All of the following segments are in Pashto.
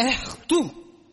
تو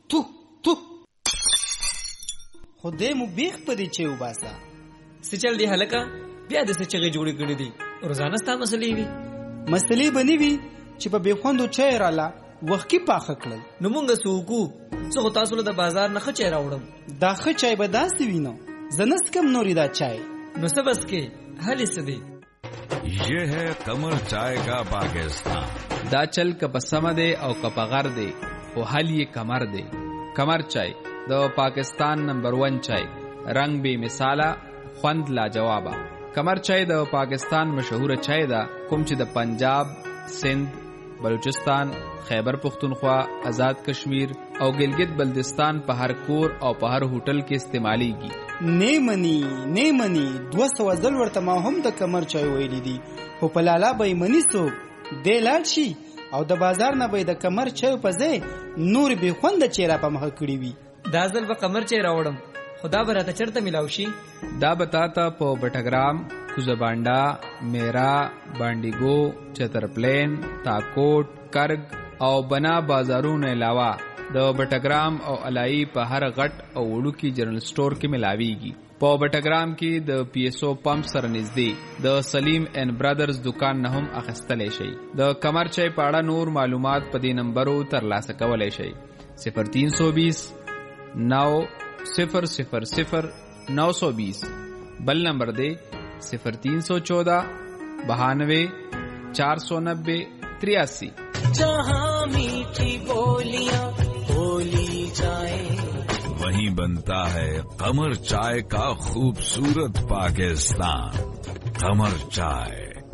خدای مو بیخ پدې چې وباسا سچل دی هلکا بیا د سچغه جوړې کړې دي روزانه ستا مسلې وي مسلې بنې وي چې په بیخوندو چای رااله وخت کې پاخه کړل نو مونږ سوکو څو تاسو له بازار نه خچې راوړم دا خ چای به داسې وینو زنس کم نوري دا چای نو سبس کې هلي سدي ये है कमर चाय का पाकिस्तान دا چل که بسم دے او که پغر دے او حل یہ کمر دے کمر چای د پاکستان نمبر 1 چای رنگ بے مثاله خوند لا جوابا کمر چای د پاکستان مشهور چای دا کوم چې د پنجاب سندھ بلوچستان خیبر پختونخوا آزاد کشمیر او گلگت بلتستان په هر کور او په هر هوټل کې استعمالیږي نیمنی 200 ځل ورته ما هم د کمر چای ویلې دي خو په لالا به منی سو د لاړ شي او د بازار نه به د کمر چای په ځای نور به خوند چیرې په مخ کړی وي دا ځل به کمر چای راوړم خدا براته چرته ملاوي شي دا بتاتا په بټګرام کوزبانډا میرا بانډیګو چترپلین تاکوټ کرګ او بنا بازارونو علاوه د بټګرام او علای په هر غټ او وړو کې جنرال سٹور کې ملاويږي په بټګرام کې د پی ایس او پمپ سره نږدې د سلیم اینڈ برادرز دکان نه هم اخیستلی شي د کمر چای په اړه نور معلومات په دې نمبرو ترلاسه کولی شي 0320 900 بل نمبر دے 0314 92 490 83 जहाँ मीठी बोलियां बोली जाए वहीं बनता है कमर चाय का खूबसूरत पाकिस्तान कमर चाय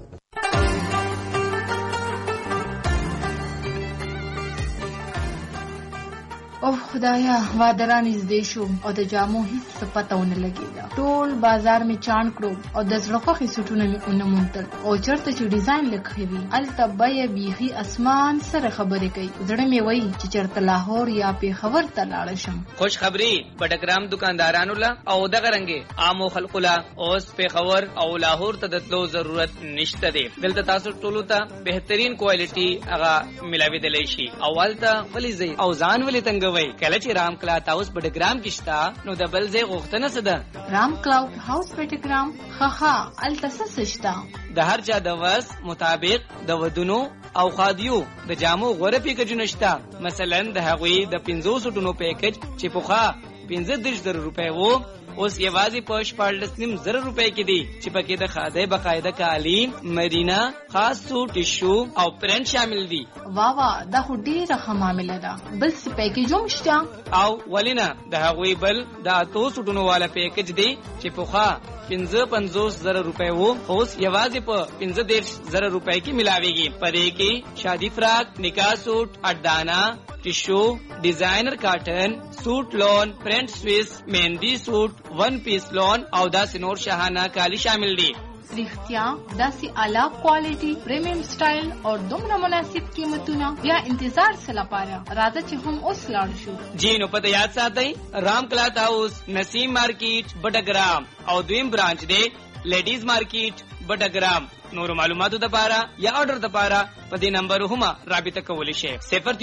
اوه خدایا وادران نږدې شو او د جامو هیڅ پته ونه لګېده ټول بازار می چاڼ کړو او د زړه خوښې سوټونه مې ونه موندل او چېرته چې ډیزاین لږ وي هلته بیه بیخي اسمان سره خبرې کوي زړه مې وایي چې چېرته لاهور یا پېښور ته لاړه شم خوش خبری بټګرام دکاندارانو لا او دغه رنګې عامو خلکو لا اوس پېښور او لاهور ته د تلو ضرورت نشته دی دلته تاسو ټولو ته بهترین کوالټي هغه ملاویدلی شي او هلته ولې ځئ او ځان ولې تنګوئ کله چې رام کلاوډ هاوس بټګرام کې شته نو د بل ځای غوښتنه څه ده رام کلاوډ هاوس بټګرام ښه هلته څه شته د هر چا د وس مطابق د ودونو او خادیو د جامو غوره پیکجونه شته مثلا د هغوی د 500 ټونو پیکج چې پوخا 15,000 روپۍ وو اوس یوازې په 14,000 روپۍ کې دي چې پکې د خاده بقاعده کالی مرینا خاص سوټ ټیشو او پرنټ شامل دي واوا دا خو ډیره ښه معامله ده بل څه پیکج هم شته او ولینا د هغوی بل د 800 ټونو والا پیکج دی چې پوخا 55,000 روپۍ وو اوس یوازې په 15,000 روپۍ کې ملاويږي پدې کې شادي فراق نکاح سوټ اډانا ټیشو ډیزاینر کاټن سوټ لون پرنٹ سویس مهندی سوټ ون پیس لون او داسې نور شاهانه کالی شامل دي رښتیا داسې اعلی کوالټي پریمیم سټایل او دومره مناسب قیمتونه بیا انتظار څه لپاره راځه چې هم اوس لاړ شو جی نو پته یاد ساتئ رام کلاوډ هاوس نسیم مارکیټ بټګرام او دویم برانچ دی لیډیز مارکیټ بټګرام نور معلوماتو لپاره یا آرډر لپاره په دې نمبر هم رابطه کولی شئ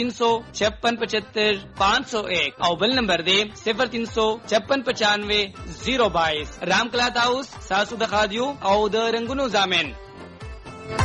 0356750501 او بل نمبر دی 0356955022 رام کلاوډ هاوس ساسو د خادیو او د رنگونو ضامن